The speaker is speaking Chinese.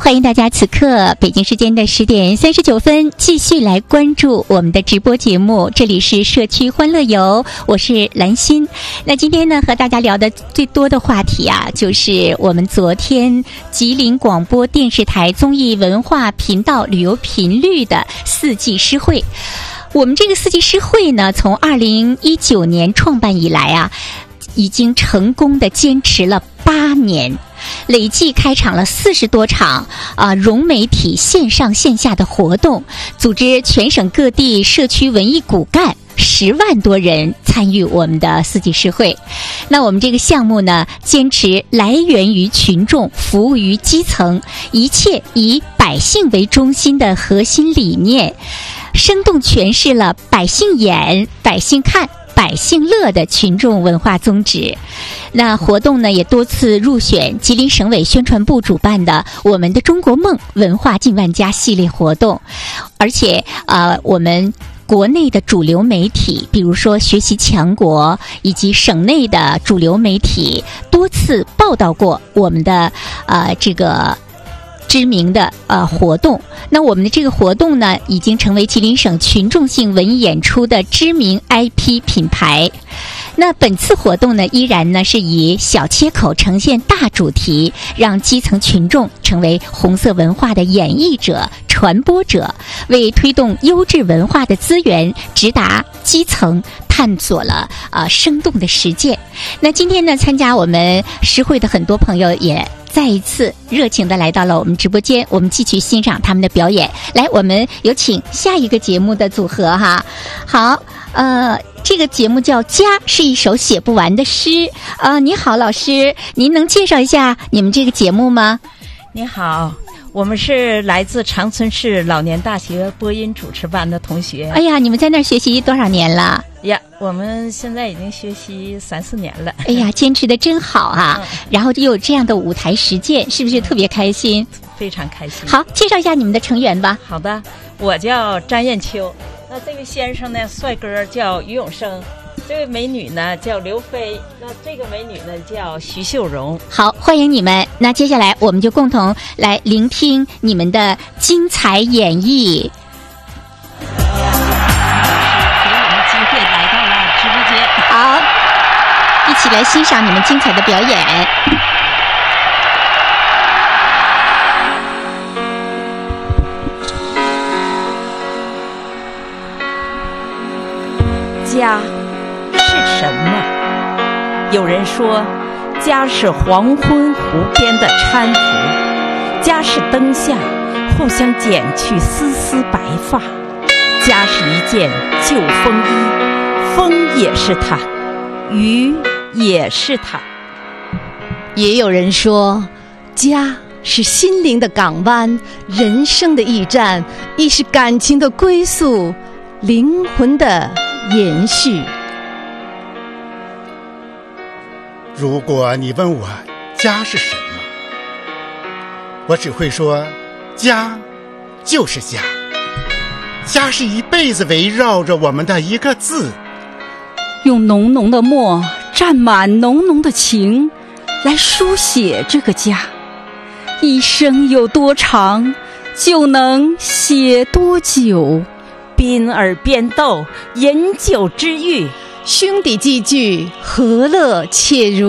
欢迎大家此刻北京时间的10点39分继续来关注我们的直播节目，这里是社区欢乐游，我是兰心。那今天呢，和大家聊的最多的话题啊，就是我们昨天吉林广播电视台综艺文化频道旅游频率的四季诗会。我们这个四季诗会呢，从2019年创办以来啊，已经成功的坚持了8年，累计开场了40多场融媒体线上线下的活动，组织全省各地社区文艺骨干10万多人参与我们的四季诗会。那我们这个项目呢，坚持来源于群众，服务于基层，一切以百姓为中心的核心理念，生动诠释了百姓眼、百姓看、百姓乐的群众文化宗旨。那活动呢，也多次入选吉林省委宣传部主办的我们的中国梦文化进万家系列活动。而且我们国内的主流媒体，比如说学习强国，以及省内的主流媒体多次报道过我们的这个知名的活动。那我们的这个活动呢，已经成为吉林省群众性文艺演出的知名 IP 品牌。那本次活动呢，依然呢是以小切口呈现大主题，让基层群众成为红色文化的演绎者、传播者，为推动优质文化的资源直达基层探索了生动的实践。那今天呢，参加我们诗会的很多朋友也再一次热情地来到了我们直播间，我们继续欣赏他们的表演。来，我们有请下一个节目的组合哈。好，这个节目叫《家》，是一首写不完的诗。你好，老师，您能介绍一下你们这个节目吗？ 你好，我们是来自长春市老年大学播音主持班的同学。 哎呀，你们在那儿学习多少年了？ 呀，我们现在已经学习3、4年了。 哎呀，坚持的真好啊！然后又有这样的舞台实践，是不是特别开心？ 非常开心。 好，介绍一下你们的成员吧。 好的，我叫张艳秋。那这位先生呢，帅哥叫于永生。这位美女呢叫刘飞，那这个美女呢叫徐秀荣。 好，欢迎你们。那接下来我们就共同来聆听你们的精彩演绎。好，一起来欣赏你们精彩的表演。 家是什么？有人说，家是黄昏湖边的搀扶，家是灯下互相剪去丝丝白发，家是一件旧风衣，风也是它，雨也是它。 也有人说，家是心灵的港湾，人生的驿站，亦是感情的归宿，灵魂的延续。 如果你问我家是什么，我只会说，家就是家。家是一辈子围绕着我们的一个字， 用浓浓的墨蘸满浓浓的情来书写这个家。一生有多长，就能写多久。 宾尔边斗，饮酒之欲， 兄弟寄聚，和乐且如。